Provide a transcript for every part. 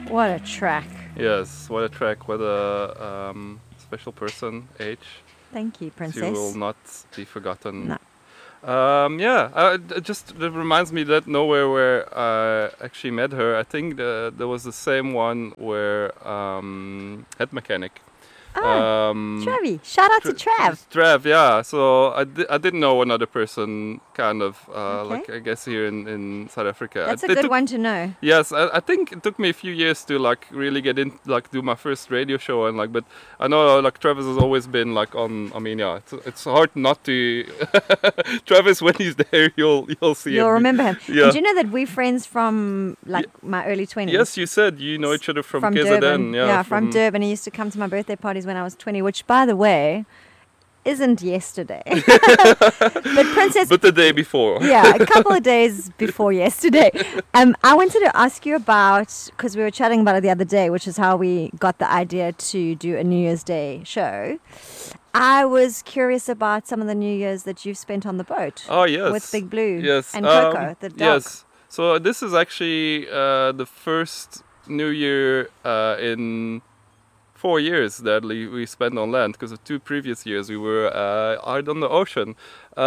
What a track. Yes, what a track, what a special person, H. Thank you, She Princess. will not be forgotten. No. It reminds me that nowhere where I actually met her. I think there was the same one where Head Mechanic. Travi. Shout out to Trav. Trav, yeah. So I didn't know another person, kind of, Okay. like I guess here in South Africa. That's a It good took- one to know. Yes, I think it took me a few years to like really get in, like do my first radio show and like. But I know like Travis has always been like on. I mean, yeah, it's hard not to. Travis, when he's there, you'll see You'll him. remember him. Yeah. And do you know that we're friends from like my early 20s? Yes, you said you know each other from Durban. KZN. Yeah, from Durban. He used to come to my birthday parties when I was 20, which, by the way, isn't yesterday. But Princess, But the day before. yeah, a couple of days before yesterday. I wanted to ask you about, because we were chatting about it the other day, which is how we got the idea to do a New Year's Day show. I was curious about some of the New Year's that you've spent on the boat. Oh yes. With Big Blue. Yes. And Coco, the dog. Yes. So this is actually the first New Year in 4 years that we spent on land, because of 2 previous years we were out on the ocean.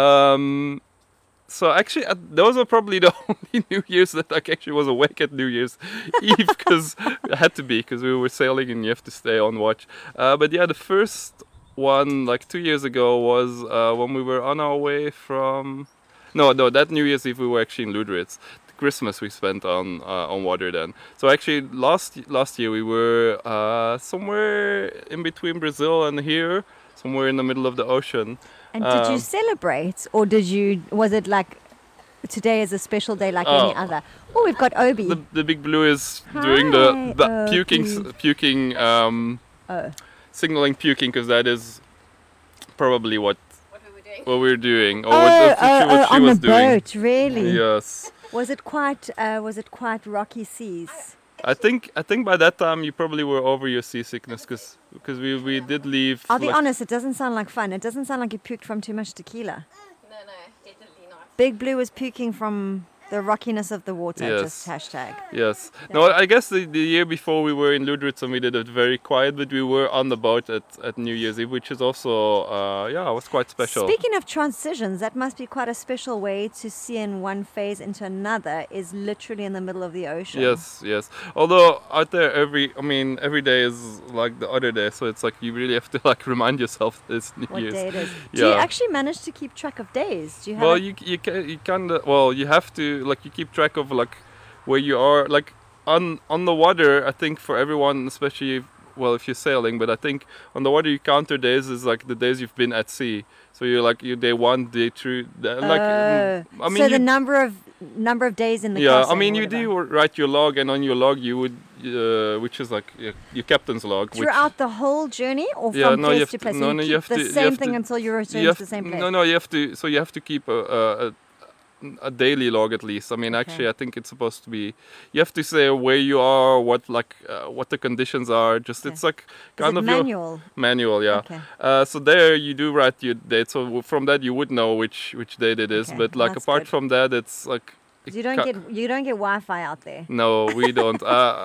So actually, those are probably the only New Year's that I actually was awake at New Year's Eve, because I had to be, because we were sailing and you have to stay on watch. But yeah, the first one, like 2 years ago, was when we were on our way from... No, that New Year's Eve we were actually in Lüderitz. Christmas we spent on water then. So actually last year we were somewhere in between Brazil and here, somewhere in the middle of the ocean. And did you celebrate, or was it like today is a special day like any other? Oh, we've got Obi. The Big Blue is doing the Obi. puking, signaling puking, because that is probably what we were doing, or what she on was the doing. boat, really? Yes. Was it quite rocky seas? I think by that time you probably were over your seasickness, because we did leave. I'll be honest, it doesn't sound like fun. It doesn't sound like you puked from too much tequila. No, definitely not. Big Blue was puking from the rockiness of the water. Yes. Just hashtag. Yes. No, I guess the year before we were in Lüderitz and we did it very quiet, but we were on the boat at New Year's Eve, which is also, was quite special. Speaking of transitions, that must be quite a special way to see in one phase into another, is literally in the middle of the ocean. Yes. Although out there every day is like the other day, so it's like you really have to like remind yourself this New What Year's. day it is. Do you actually manage to keep track of days? Do you have Well, you have to, like, you keep track of like where you are, like on the water. I think for everyone, especially if you're sailing, but I think on the water you count your days as like the days you've been at sea. So you're like your day 1, day 2, so the number of days in the crossing, I mean, or you whatever. do write your log, and on your log you would, which is like your captain's log. Throughout the whole journey, or Yeah, from no, you place have to to- place? no, So no, you you keep have the to- you same have thing to- until you return you to the same place. No, you have to. So you have to keep a daily log at least. I mean, actually, I think it's supposed to be. You have to say where you are, what the conditions are. Just Okay. it's like Is kind it of manual? manual, yeah. Okay. So there you do write your date. So from that you would know which date it is. Okay, But like that's apart good. from that, it's like. You don't get Wi-Fi out there. No, we don't.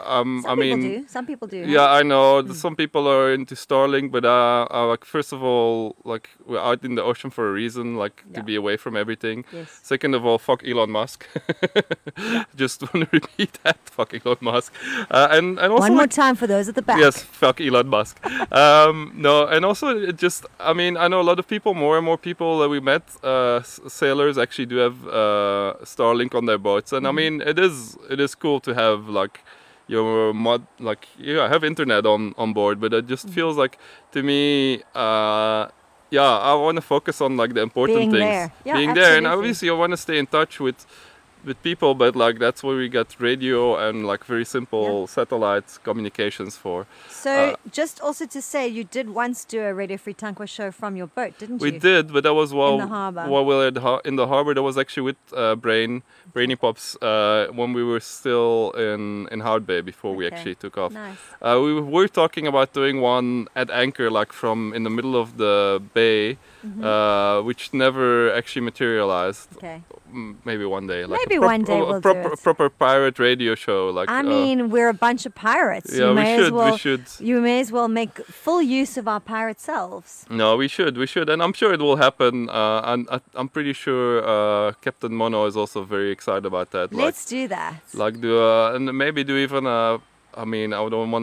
Some people do. Yeah, I know. Some people are into Starlink, but like first of all, like we're out in the ocean for a reason, like Yeah. to be away from everything. Yes. Second of all, fuck Elon Musk. Just want to repeat that. Fuck Elon Musk. And also One more time for those at the back. Yes, fuck Elon Musk. No, and also it just, I mean, I know a lot of people, more and more people that we met, sailors actually do have Starlink on their boats, and I mean, it is cool to have like your have internet on board, but it just feels like to me, I want to focus on like the important Being things, there. Yeah, being there, and absolutely. obviously I want to stay in touch with people, but like that's where we get radio and like very simple satellite communications for. So just also to say, you did once do a Radio Free Tankwa show from your boat, didn't you? We did, but that was while the harbour. we were in the harbor. That was actually with Brainy Pops when we were still in Hout Bay before we Okay. actually took off. Nice. We were talking about doing one at anchor, like from in the middle of the bay. which never actually materialized. Okay. Maybe one day. Like Maybe one day we'll do proper, it. proper pirate radio show. Like I mean, we're a bunch of pirates. yeah, You we may should. as well, We should. You may as well make full use of our pirate selves. No, we should, and I'm sure it will happen. And I'm pretty sure Captain Mono is also very excited about that. Let's do that. Like do and maybe do even I mean, I don't want